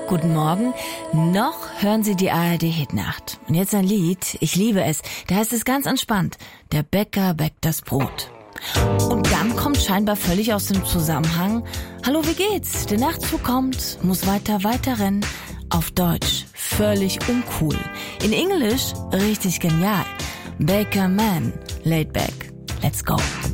Guten Morgen. Noch hören Sie die ARD-Hitnacht. Und jetzt ein Lied, ich liebe es. Da heißt es ganz entspannt. Der Bäcker bäckt das Brot. Und dann kommt scheinbar völlig aus dem Zusammenhang: Hallo, wie geht's? Der Nachtzug kommt, muss weiter rennen. Auf Deutsch völlig uncool. In Englisch richtig genial. Baker Man, laid back, let's go.